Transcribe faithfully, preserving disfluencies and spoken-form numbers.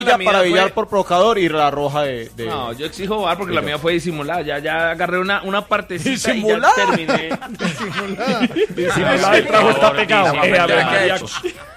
La mía para billar fue... por provocador y la roja de... de... No, yo exijo bar porque la mía fue disimulada. Ya, ya agarré una, una partecita ¿Disimulada? y ya terminé. Disimulada y trago está pegado. Eh, a ver, María.